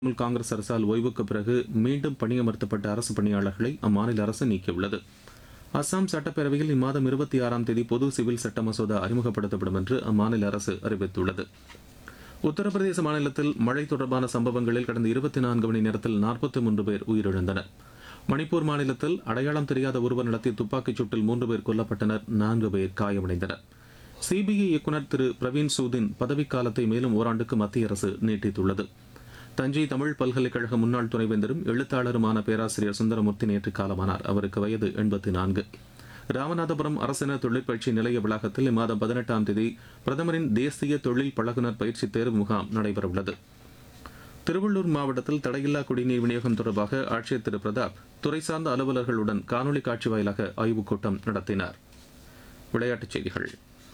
திரிணாமுல் காங்கிரஸ் அரசால் ஓய்வுக்கு பிறகு மீண்டும் பணியமர்த்தப்பட்ட அரசு பணியாளர்களை அம்மாநில அரசு நீக்கியுள்ளது. அஸ்ஸாம் சட்டப்பேரவையில் இம்மாதம் 26ஆம் தேதி பொது சிவில் சட்ட மசோதா அறிமுகப்படுத்தப்படும் என்று அம்மாநில அரசு அறிவித்துள்ளது. உத்தரப்பிரதேச மாநிலத்தில் மழை தொடர்பான சம்பவங்களில் கடந்த 24 மணி நேரத்தில் 43 பேர் உயிரிழந்தனர். மணிப்பூர் மாநிலத்தில் அடையாளம் தெரியாத ஒருவர் நடத்திய துப்பாக்கிச் சூட்டில் 3 பேர் கொல்லப்பட்டனர், 4 பேர் காயமடைந்தனர். சிபிஐ இயக்குநர் திரு பிரவீன் சூதின் பதவிக்காலத்தை மேலும் ஓராண்டுக்கு மத்திய அரசு நீட்டித்துள்ளது. தஞ்சை தமிழ் பல்கலைக்கழக முன்னாள் துணைவேந்தரும் எழுத்தாளருமான பேராசிரியர் சுந்தரமூர்த்தி நேற்று காலமானார். அவருக்கு வயது 84. ராமநாதபுரம் அரசினர் தொழிற்பயிற்சி நிலைய வளாகத்தில் இம்மாதம் 18ஆம் தேதி பிரதமரின் தேசிய தொழில் பழகுனர் பயிற்சி தேர்வு முகாம் நடைபெறவுள்ளது. திருவள்ளூர் மாவட்டத்தில் தடையில்லா குடிநீர் விநியோகம் தொடர்பாக ஆட்சியர் திரு பிரதாப் துறை சார்ந்த அலுவலர்களுடன் காணொலி காட்சி வாயிலாக ஆய்வுக் கூட்டம் நடத்தினார். விளையாட்டுச் செய்திகள்.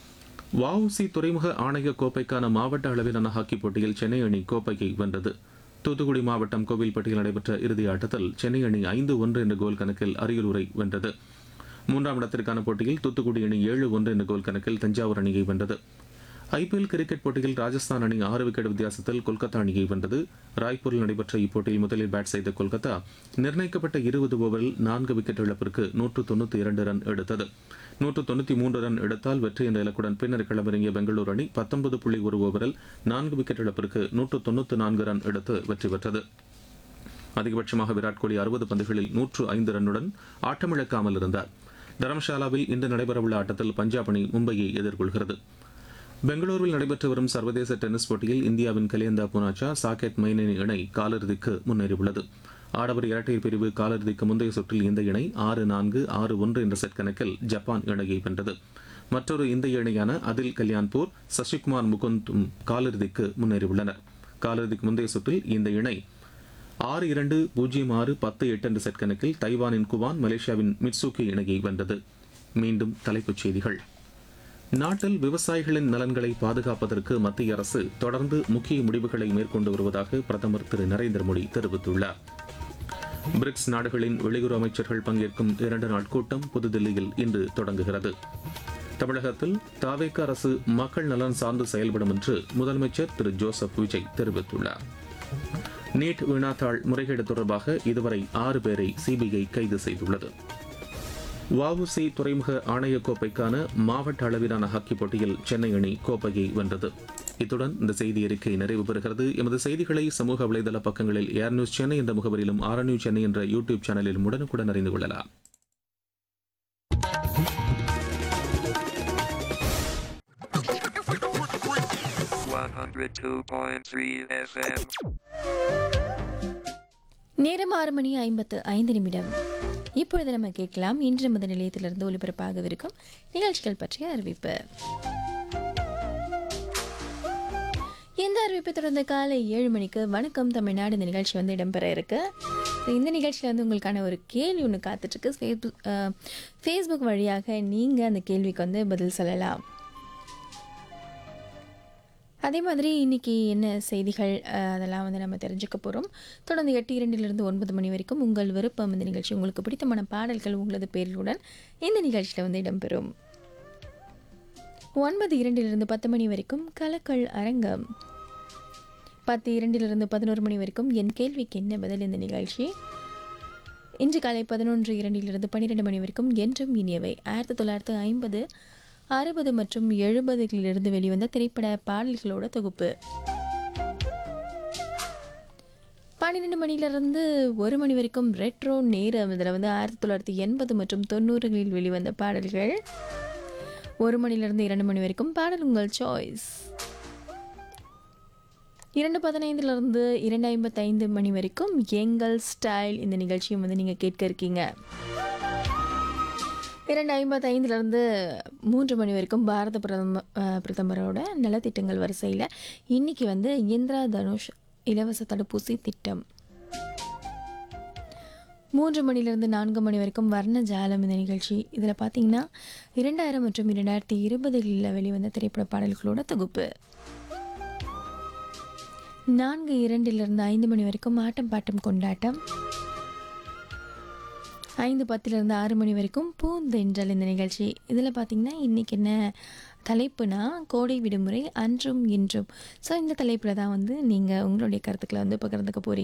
வஉசி துறைமுக ஆணைய கோப்பைக்கான மாவட்ட அளவிலான ஹாக்கி போட்டியில் சென்னை அணி கோப்பையை வென்றது. தூத்துக்குடி மாவட்டம் கோவில்பட்டியில் நடைபெற்ற இறுதி ஆட்டத்தில் சென்னை அணி 5-1 என்ற கோல் கணக்கில் அரியலூரை வென்றது. 3ஆம் இடத்திற்கான போட்டியில் தூத்துக்குடி அணி 7-1 என்ற கோல் கணக்கில் தஞ்சாவூர் அணியை வென்றது. ஐபிஎல் கிரிக்கெட் போட்டியில் ராஜஸ்தான் அணி 6 விக்கெட் வித்தியாசத்தில் கொல்கத்தா அணியை வென்றது. ராய்ப்பூரில் நடைபெற்ற இப்போட்டியில் முதலில் பேட் செய்த கொல்கத்தா நிர்ணயிக்கப்பட்ட 20 ஓவரில் 4 விக்கெட் இழப்பிற்கு 192 ரன் எடுத்தது. 193 ரன் எடுத்தால் வெற்றி என்ற இலக்குடன் பின்னர் களமிறங்கிய பெங்களூரு அணி 19.1 ஓவரில் 4 விக்கெட் இழப்பிற்கு 194 ரன் எடுத்து வெற்றி பெற்றது. அதிகபட்சமாக விராட் கோலி 60 பந்துகளில் 105 ரன்னுடன் ஆட்டமிழக்காமல் இருந்தார். தரம்ஷாலாவில் இன்று நடைபெறவுள்ள ஆட்டத்தில் பஞ்சாப் அணி மும்பையை எதிர்கொள்கிறது. பெங்களூருவில் நடைபெற்று வரும் சர்வதேச டென்னிஸ் போட்டியில் இந்தியாவின் கலியந்தா புனாச்சா சாகேத் மைனேனி இணை காலிறுதிக்கு முன்னேறியுள்ளது. ஆடவர் இரட்டையர் பிரிவு காலிறுதிக்கு முந்தைய சுற்றில் இந்த இணை 6-4, 6-1 என்ற செட் கணக்கில் ஜப்பான் இணையை வென்றது. மற்றொரு இந்திய இணையான அதில் கல்யாண்பூர், சசிகுமார் முகுந்தும் காலிறுதிக்கு முன்னேறியுள்ளனர். காலிறுதிக்கு முந்தைய சுற்றில் இந்த இணை 6-2, 0-6, 10-8 என்ற செட் கணக்கில் தைவானின் குவான், மலேசியாவின் மிட்சுகி இணையை வென்றது. மீண்டும் தலைப்புச் செய்திகள். நாட்டில் விவசாயிகளின் நலன்களை பாதுகாப்பதற்கு மத்திய அரசு தொடர்ந்து முக்கிய முடிவுகளை மேற்கொண்டு வருவதாக பிரதமர் திரு நரேந்திர மோடி தெரிவித்துள்ளார். பிரிக்ஸ் நாடுகளின் வெளியுறவு அமைச்சர்கள் பங்கேற்கும் 2 நாள் கூட்டம் புதுதில்லியில் இன்று தொடங்குகிறது. தமிழகத்தில் தவேக அரசு மக்கள் நலன் சார்ந்து செயல்படும் என்று முதலமைச்சர் திரு ஜோசப் விஜய் தெரிவித்துள்ளார். நீட் வினாத்தாள் முறைகேடு தொடர்பாக இதுவரை 6 பேரை சிபிஐ கைது செய்துள்ளது. வஉசி துறைமுக ஆணைய கோப்பைக்கான மாவட்ட அளவிலான ஹாக்கி போட்டியில் சென்னை அணி கோப்பையை வென்றது. இத்துடன் இந்த செய்தி அறிக்கை நிறைவு பெறுகிறது. எமது செய்திகளை சமூக வலைதள பக்கங்களில் ஏர் நியூஸ் சென்னை என்ற முகவரியிலும் ஆர் நியூஸ் சென்னை என்ற யூடியூப் சேனலிலும் உடனுக்குடன் அறிந்து கொள்ளலாம். நேரம் 6:55. இப்பொழுது நம்ம கேட்கலாம் இன்று முதல் நிலையத்திலிருந்து ஒலிபரப்பாகவிருக்கும் நிகழ்ச்சிகள் பற்றிய அறிவிப்பு. இந்த அறிவிப்பை தொடர்ந்து காலை 7 மணிக்கு வணக்கம் தமிழ்நாடு இந்த நிகழ்ச்சி இடம்பெற இருக்கு. இந்த நிகழ்ச்சியில் உங்களுக்கான ஒரு கேள்வி ஒன்று காத்துட்ருக்கு. ஃபேஸ்புக் வழியாக நீங்கள் அந்த கேள்விக்கு பதில் சொல்லலாம். அதே மாதிரி இன்றைக்கி என்ன செய்திகள் அதெல்லாம் நம்ம தெரிஞ்சுக்க போகிறோம். தொடர்ந்து 8:02 9 மணி வரைக்கும் உங்கள் விருப்பம் இந்த நிகழ்ச்சி. உங்களுக்கு பிடித்தமான பாடல்கள் உங்களது பேர்களுடன் இந்த நிகழ்ச்சியில் இடம்பெறும். 9:02 10 மணி வரைக்கும் கலக்கல் அரங்கம். 10:02 11 மணி வரைக்கும் என் கேள்விக்கு என்ன பதில் இந்த நிகழ்ச்சி. இன்று காலை 11:02 12 மணி வரைக்கும் என்றும் இனியவை 1950, 60 மற்றும் 70களிலிருந்து வெளிவந்த திரைப்பட பாடல்களோட தொகுப்பு. 12 மணிலிருந்து 1 மணி வரைக்கும் ரெட்ரோ நேரம். இதில் 1980 மற்றும் 90களில் வெளிவந்த பாடல்கள். 1 மணிலிருந்து 2 மணி வரைக்கும் பாடல் உங்கள் சாய்ஸ். 2:15 2:55 மணி வரைக்கும் எங்கள் ஸ்டைல் இந்த நிகழ்ச்சியும் நீங்கள் கேட்க இருக்கீங்க. 2:55 3 மணி வரைக்கும் பாரத பிரதமரோட நலத்திட்டங்கள் வரிசையில் இன்றைக்கி இந்திரா தனுஷ் இலவச தடுப்பூசி திட்டம். 3 மணிலிருந்து 4 மணி வரைக்கும் வர்ண ஜாலம் இந்த நிகழ்ச்சி. இதில் பார்த்தீங்கன்னா 2000 மற்றும் 2020களில் வெளிவந்த திரைப்பட பாடல்களோட தொகுப்பு. 4:02 5 மணி வரைக்கும் ஆட்டம் பாட்டம் கொண்டாட்டம். 5:10 6 மணி வரைக்கும் பூந்தென்றல் இந்த நிகழ்ச்சி. இதில் பார்த்திங்கன்னா இன்றைக்கி என்ன தலைப்புனா கோடை விடுமுறை அன்றும் இன்றும். ஸோ இந்த தலைப்பில் தான் நீங்கள் உங்களுடைய கருத்துக்களை பகிர்ந்துக்க போகிறீங்க.